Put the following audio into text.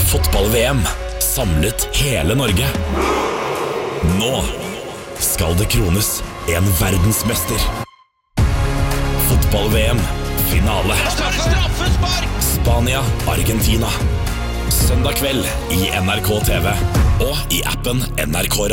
Fotball-VM samlet hele Norge. Nå skal det krones en verdensmester. Fotball-VM finale. Spania-Argentina. Søndag kveld i NRK TV og i appen NRK Radio.